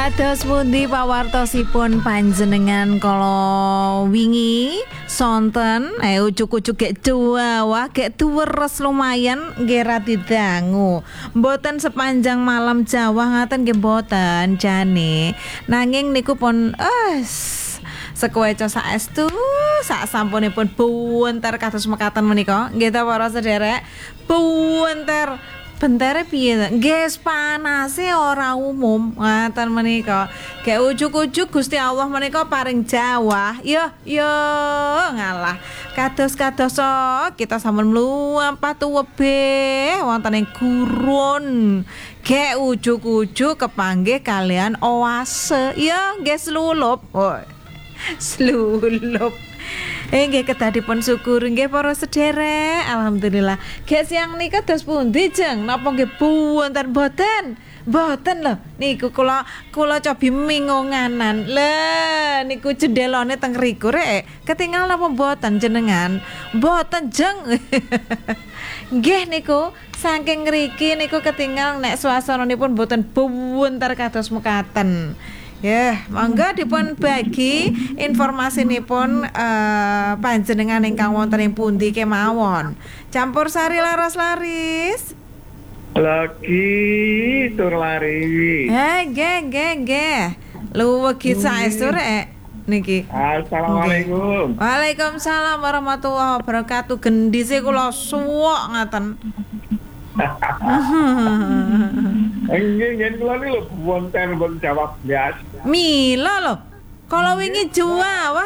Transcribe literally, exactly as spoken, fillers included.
Kados pundi pawartosipun panjenengan kala wingi sonten eh ucuk-ucuk gek Jawa gek tuweres lumayan nggih ra didangu. Mboten sepanjang malam Jawa ngaten nggih mboten jane. Nanging niku pun es sekueco saestu sak sampunipun buwenter kados mekaten menika nggih ta para sederek. Buwenter bentere piye ta? Nggih panase ora umum ngaten menika. Gek ujug-ujug Gusti Allah menika paring Jawa. Yo yo ngalah. Kados-kados kita sampun mlumpah tuwebe wonten ing gurun. Gek ujug-ujug kepanggih kalian oase. Yo nggih slulup. Oh. Slulup. Eh nggih kedadipun syukur nggih para sederek. Alhamdulillah. Gek siang nika dos pundi jeng? Napa nggih buwonten boten? Boten lho. Niku kula kula cobi mingunganan. Lah niku jendelane teng riku rek. Ketinggal napa boten jenengan? Boten jeng. Nggih niku saking ngriki niku ketinggal nek suasananipun boten buwonten kados mekaten. Ya, yeah, monggo dipun bagi informasinipun uh, panjenengan ingkang wonten ing pundi kemawon. Campur sari laras laris. Lagi tur lari. Eh, nggih nggih nggih. Luwegi saestu rek niki. Assalamualaikum. Okay. Waalaikumsalam warahmatullahi wabarakatuh. Gendise kula suwok ngaten. Nggih nggih kula niku lho wonten pun jawab bias. Mila lho. Kalau wingi Jawa